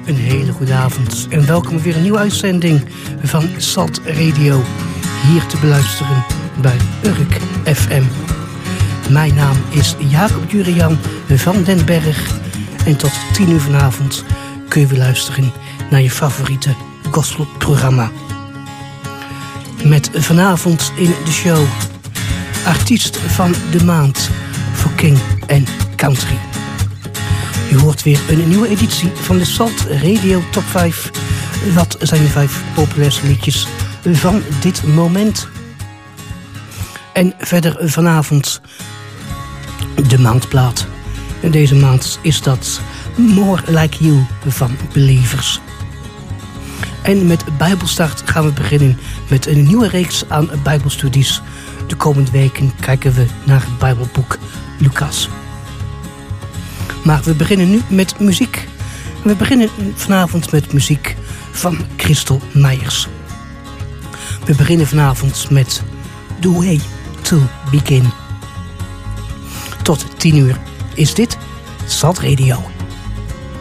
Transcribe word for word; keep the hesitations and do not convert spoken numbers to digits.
Een hele goede avond en welkom bij weer een nieuwe uitzending van Salt Radio. Hier te beluisteren bij Urk F M. Mijn naam is Jacob Jurian van den Berg. En tot tien uur vanavond kun je weer luisteren naar je favoriete gospelprogramma. Met vanavond in de show artiest van de maand voor King en Country. Je hoort weer een nieuwe editie van de Salt Radio Top vijf. Wat zijn de vijf populairste liedjes van dit moment? En verder vanavond de maandplaat. En deze maand is dat More Like You van Believers. En met Bijbelstart gaan we beginnen met een nieuwe reeks aan Bijbelstudies. De komende weken kijken we naar het Bijbelboek Lucas. Maar we beginnen nu met muziek. We beginnen vanavond met muziek van Christel Meijers. We beginnen vanavond met The Way to Begin. Tot tien uur is dit Salt Radio.